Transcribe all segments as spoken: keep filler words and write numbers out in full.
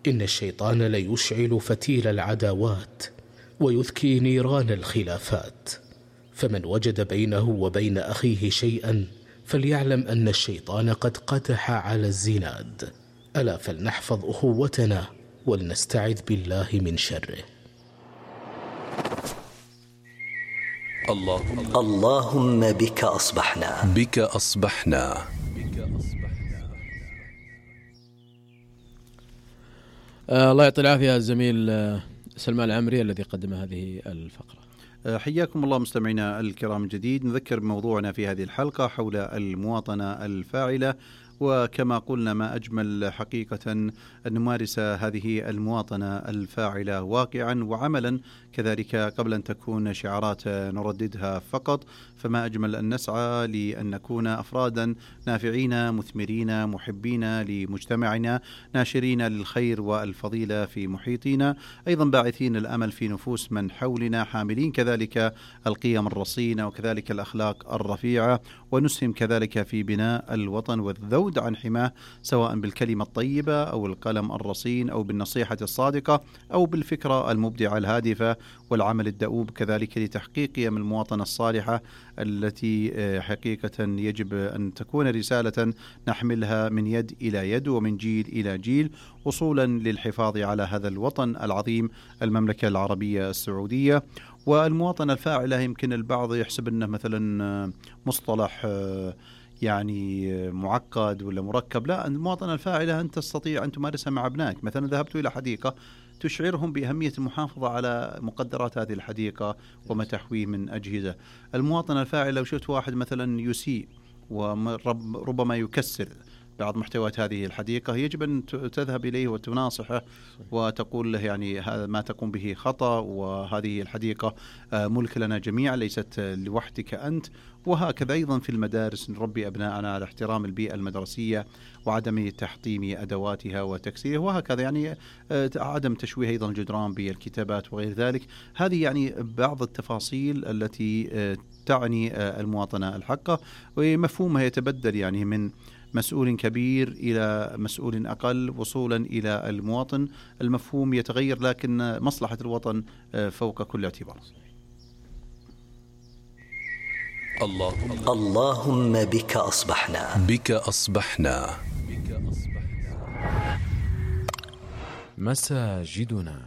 إن الشيطان ليشعل فتيل العداوات ويذكي نيران الخلافات، فمن وجد بينه وبين أخيه شيئا فليعلم أن الشيطان قد قدح على الزناد. ألا فلنحفظ أخوتنا ولنستعذ بالله من شره. اللهم, اللهم بك أصبحنا بك أصبحنا آه الله يعطي العافية الزميل آه سلمان العمري الذي قدم هذه الفقرة. آه حياكم الله مستمعينا الكرام الجديد. نذكر بموضوعنا في هذه الحلقة حول المواطنة الفاعلة، وكما قلنا ما أجمل حقيقة أن نمارس هذه المواطنة الفاعلة واقعا وعملا كذلك، قبل أن تكون شعارات نرددها فقط، فما أجمل أن نسعى لأن نكون أفرادا نافعين مثمرين محبين لمجتمعنا، ناشرين للخير والفضيلة في محيطنا، أيضا باعثين الأمل في نفوس من حولنا، حاملين كذلك القيم الرصينة وكذلك الأخلاق الرفيعة، ونسهم كذلك في بناء الوطن والذود عن حماه، سواء بالكلمة الطيبة أو القلم الرصين أو بالنصيحة الصادقة أو بالفكرة المبدعة الهادفة والعمل الدؤوب كذلك لتحقيق قيم المواطنة الصالحة التي حقيقة يجب أن تكون رسالة نحملها من يد إلى يد ومن جيل إلى جيل، وصولا للحفاظ على هذا الوطن العظيم المملكة العربية السعودية. والمواطنة الفاعلة يمكن البعض يحسب أنه مثلا مصطلح يعني معقد ولا مركب، لا، المواطنة الفاعلة أنت تستطيع أن تمارسها مع أبنائك. مثلا ذهبت إلى حديقة تشعرهم بأهمية المحافظة على مقدرات هذه الحديقة وما تحويه من أجهزة. المواطنة الفاعلة لو شفت واحد مثلا يسيء وربما يكسر بعض محتويات هذه الحديقة، يجب أن تذهب إليه وتناصحه وتقول له يعني هذا ما تقوم به خطأ، وهذه الحديقة ملك لنا جميعا ليست لوحدك أنت. وهكذا أيضا في المدارس نربي أبناءنا على احترام البيئة المدرسية وعدم تحطيم أدواتها وتكسيرها، وهكذا يعني عدم تشويه أيضا الجدران بالكتابات وغير ذلك. هذه يعني بعض التفاصيل التي تعني المواطنة الحقة، ومفهومها يتبدل يعني من مسؤول كبير إلى مسؤول أقل وصولا إلى المواطن. المفهوم يتغير لكن مصلحة الوطن فوق كل اعتبار. اللهم, اللهم بك أصبحنا بك أصبحنا مساجدنا.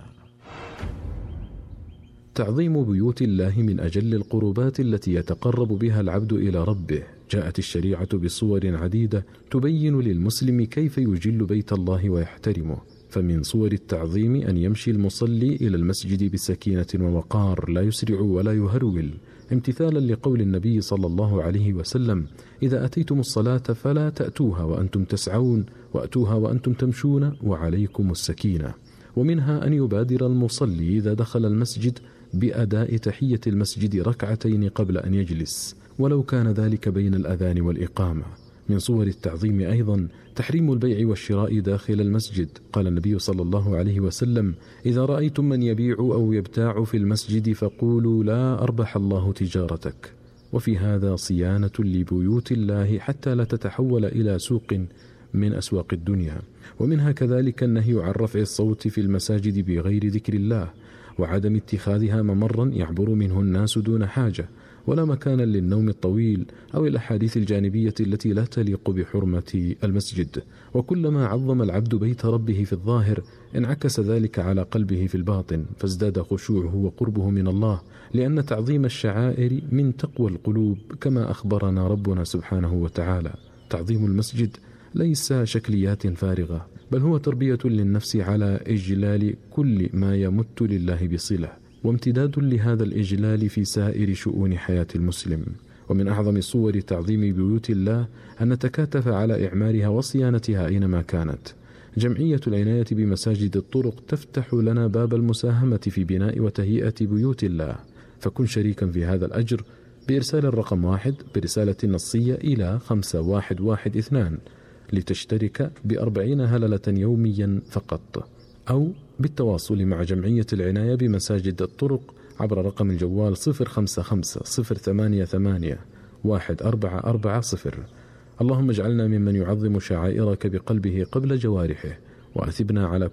تعظيم بيوت الله من أجل القربات التي يتقرب بها العبد إلى ربه. جاءت الشريعة بصور عديدة تبين للمسلم كيف يجل بيت الله ويحترمه، فمن صور التعظيم أن يمشي المصلي إلى المسجد بسكينة ووقار، لا يسرع ولا يهرول، امتثالا لقول النبي صلى الله عليه وسلم: إذا أتيتم الصلاة فلا تأتوها وأنتم تسعون، وأتوها وأنتم تمشون وعليكم السكينة. ومنها أن يبادر المصلي إذا دخل المسجد بأداء تحية المسجد ركعتين قبل أن يجلس، ولو كان ذلك بين الأذان والإقامة. من صور التعظيم أيضا تحريم البيع والشراء داخل المسجد. قال النبي صلى الله عليه وسلم: إذا رأيتم من يبيع أو يبتاع في المسجد فقولوا لا أربح الله تجارتك. وفي هذا صيانة لبيوت الله حتى لا تتحول إلى سوق من أسواق الدنيا. ومنها كذلك النهي عن رفع الصوت في المساجد بغير ذكر الله، وعدم اتخاذها ممرا يعبر منه الناس دون حاجة، ولا مكانا للنوم الطويل أو الأحاديث الجانبية التي لا تليق بحرمة المسجد. وكلما عظم العبد بيت ربه في الظاهر انعكس ذلك على قلبه في الباطن، فازداد خشوعه وقربه من الله، لأن تعظيم الشعائر من تقوى القلوب، كما أخبرنا ربنا سبحانه وتعالى. تعظيم المسجد ليس شكليات فارغة، بل هو تربية للنفس على إجلال كل ما يمت لله بصلة، وامتداد لهذا الإجلال في سائر شؤون حياة المسلم. ومن أعظم صور تعظيم بيوت الله أن نتكاتف على إعمارها وصيانتها أينما كانت. جمعية العناية بمساجد الطرق تفتح لنا باب المساهمة في بناء وتهيئة بيوت الله، فكن شريكا في هذا الأجر بإرسال الرقم واحد برسالة نصية إلى خمسة واحد واحد اثنان لتشترك بأربعين هللة يوميا فقط، أو بالتواصل مع جمعية العناية بمساجد الطرق عبر رقم الجوال صفر خمسة خمسة صفر ثمانية ثمانية واحد أربعة أربعة صفر. اللهم اجعلنا ممن يعظم شعائرك بقلبه قبل جوارحه، وأثبنا على